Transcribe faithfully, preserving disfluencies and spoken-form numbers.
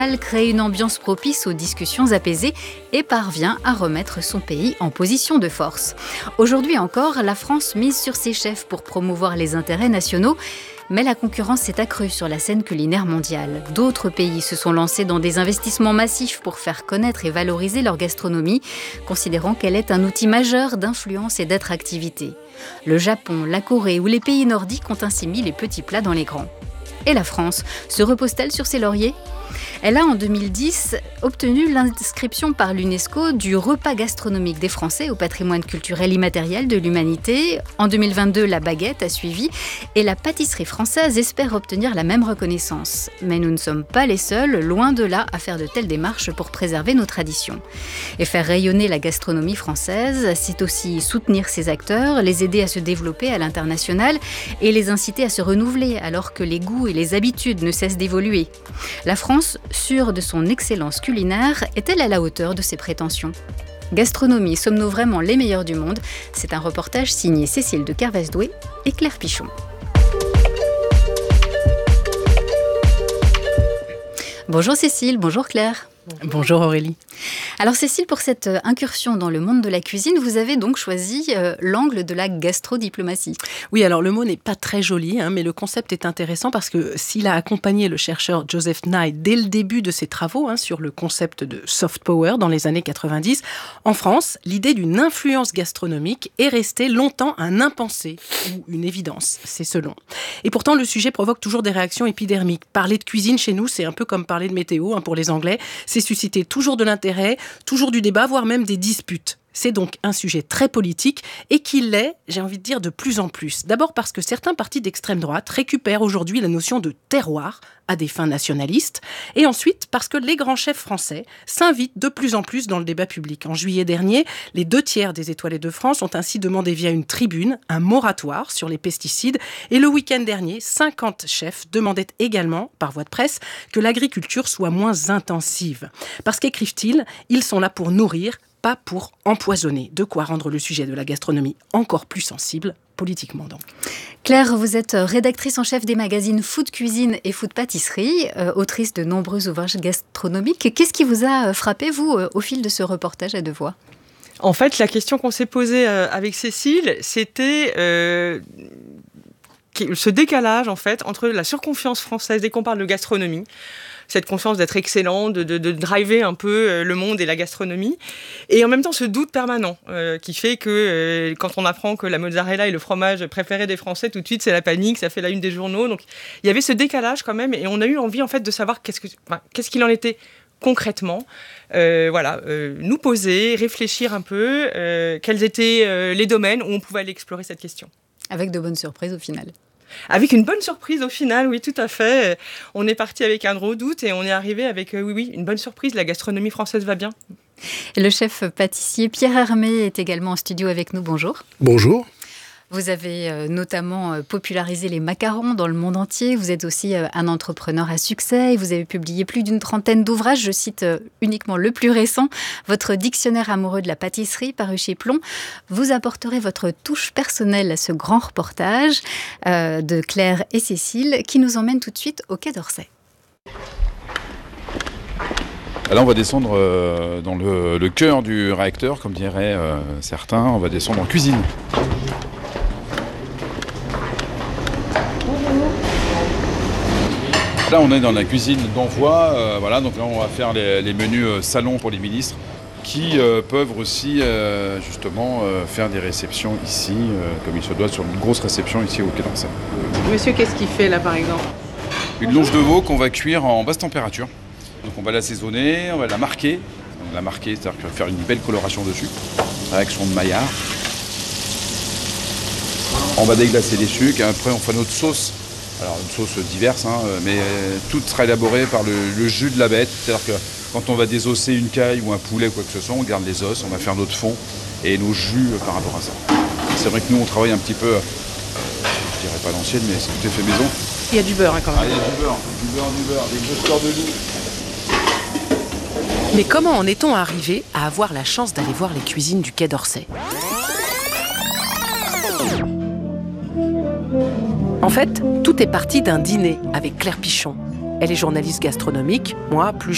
crée une ambiance propice aux discussions apaisées et parvient à remettre son pays en position de force. Aujourd'hui encore, la France mise sur ses chefs pour promouvoir les intérêts nationaux, mais la concurrence s'est accrue sur la scène culinaire mondiale. D'autres pays se sont lancés dans des investissements massifs pour faire connaître et valoriser leur gastronomie, considérant qu'elle est un outil majeur d'influence et d'attractivité. Le Japon, la Corée ou les pays nordiques ont ainsi mis les petits plats dans les grands. Et la France se repose-t-elle sur ses lauriers ? Elle a en deux mille dix obtenu l'inscription par l'UNESCO du repas gastronomique des Français au patrimoine culturel immatériel de l'humanité. En deux mille vingt-deux, la baguette a suivi et la pâtisserie française espère obtenir la même reconnaissance. Mais nous ne sommes pas les seuls, loin de là, à faire de telles démarches pour préserver nos traditions. Et faire rayonner la gastronomie française, c'est aussi soutenir ses acteurs, les aider à se développer à l'international et les inciter à se renouveler alors que les goûts et les habitudes ne cessent d'évoluer. La France, sûre de son excellence culinaire, est-elle à la hauteur de ses prétentions ? Gastronomie, sommes-nous vraiment les meilleurs du monde ? C'est un reportage signé Cécile de Kervasdoué et Claire Pichon. Bonjour Cécile, bonjour Claire. Bonjour Aurélie. Alors Cécile, pour cette incursion dans le monde de la cuisine, vous avez donc choisi euh, l'angle de la gastrodiplomatie. Oui, alors le mot n'est pas très joli, hein, mais le concept est intéressant parce que s'il a accompagné le chercheur Joseph Nye dès le début de ses travaux hein, sur le concept de soft power dans les années quatre-vingt-dix, en France, l'idée d'une influence gastronomique est restée longtemps un impensé ou une évidence, c'est selon. Et pourtant, le sujet provoque toujours des réactions épidermiques. Parler de cuisine chez nous, c'est un peu comme parler de météo hein, pour les Anglais. C'est susciter toujours de l'intérêt, toujours du débat, voire même des disputes. C'est donc un sujet très politique et qui l'est, j'ai envie de dire, de plus en plus. D'abord parce que certains partis d'extrême droite récupèrent aujourd'hui la notion de terroir à des fins nationalistes. Et ensuite parce que les grands chefs français s'invitent de plus en plus dans le débat public. En juillet dernier, les deux tiers des Étoilés de France ont ainsi demandé via une tribune un moratoire sur les pesticides. Et le week-end dernier, cinquante chefs demandaient également, par voie de presse, que l'agriculture soit moins intensive. Parce qu'écrivent-ils, ils sont là pour nourrir, pas pour empoisonner. De quoi rendre le sujet de la gastronomie encore plus sensible, politiquement donc. Claire, vous êtes rédactrice en chef des magazines Food Cuisine et Food Pâtisserie, euh, autrice de nombreux ouvrages gastronomiques. Qu'est-ce qui vous a frappé, vous, euh, au fil de ce reportage à deux voix ? En fait, la question qu'on s'est posée euh, avec Cécile, c'était euh, ce décalage en fait, entre la surconfiance française dès qu'on parle de gastronomie, cette confiance d'être excellent, de, de, de driver un peu le monde et la gastronomie. Et en même temps, ce doute permanent euh, qui fait que euh, quand on apprend que la mozzarella est le fromage préféré des Français, tout de suite, c'est la panique, ça fait la une des journaux. Donc, il y avait ce décalage quand même et on a eu envie en fait, de savoir qu'est-ce, que, enfin, qu'est-ce qu'il en était concrètement. Euh, voilà, euh, nous poser, réfléchir un peu, euh, quels étaient euh, les domaines où on pouvait aller explorer cette question. Avec de bonnes surprises au final. Avec une bonne surprise au final, oui, tout à fait. On est parti avec un gros doute et on est arrivé avec, euh, oui, oui, une bonne surprise. La gastronomie française va bien. Et le chef pâtissier Pierre Hermé est également en studio avec nous. Bonjour. Bonjour. Vous avez euh, notamment euh, popularisé les macarons dans le monde entier. Vous êtes aussi euh, un entrepreneur à succès et vous avez publié plus d'une trentaine d'ouvrages. Je cite euh, uniquement le plus récent, votre dictionnaire amoureux de la pâtisserie, paru chez Plomb. Vous apporterez votre touche personnelle à ce grand reportage euh, de Claire et Cécile qui nous emmène tout de suite au Quai d'Orsay. Là, on va descendre euh, dans le, le cœur du réacteur, comme diraient euh, certains. On va descendre en cuisine. Là, on est dans la cuisine d'envoi. Euh, voilà, donc là, on va faire les, les menus euh, salon pour les ministres qui euh, peuvent aussi euh, justement euh, faire des réceptions ici, euh, comme il se doit, sur une grosse réception ici au Quai d'Orsay. Monsieur, qu'est-ce qu'il fait là, par exemple ? Une longe de veau qu'on va cuire en basse température. Donc on va l'assaisonner, on va la marquer. On va la marquer, c'est-à-dire qu'on va faire une belle coloration dessus, avec son maillard. On va déglacer les sucres, et après on fera notre sauce. Alors une sauce diverse, hein, mais toute sera élaborée par le, le jus de la bête. C'est-à-dire que quand on va désosser une caille ou un poulet ou quoi que ce soit, on garde les os, on va faire notre fond et nos jus par rapport à ça. C'est vrai que nous on travaille un petit peu, je dirais pas l'ancienne, mais c'est tout à fait maison. Il y a du beurre hein, quand même. Ah, il y a du beurre, du beurre, du beurre, des grosses cœurs de loup. Mais comment en est-on arrivé à avoir la chance d'aller voir les cuisines du Quai d'Orsay ? En fait, tout est parti d'un dîner avec Claire Pichon. Elle est journaliste gastronomique, moi, plus